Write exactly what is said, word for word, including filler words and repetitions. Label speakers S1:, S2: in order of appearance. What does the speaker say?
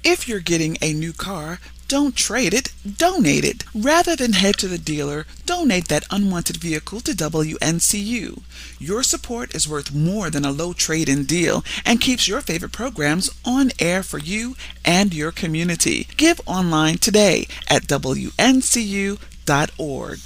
S1: If you're getting a new car, don't trade it, donate it. Rather than head to the dealer, donate that unwanted vehicle to W N C U. Your support is worth more than a low trade-in deal and keeps your favorite programs on air for you and your community. Give online today at W N C U dot org.